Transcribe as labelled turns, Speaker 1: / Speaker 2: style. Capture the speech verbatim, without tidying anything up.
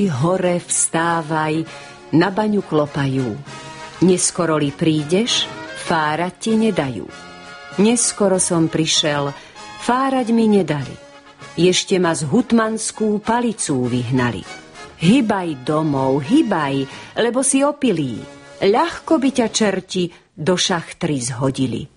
Speaker 1: Hore vstávaj, na baňu klopajú. Neskoro li prídeš, fárať ti nedajú. Neskoro som prišel, fárať mi nedali. Ešte ma z hutmanskú palicu vyhnali. Hybaj domov, hybaj, lebo si opilý. Ľahko by ťa čerti do šachtry zhodili.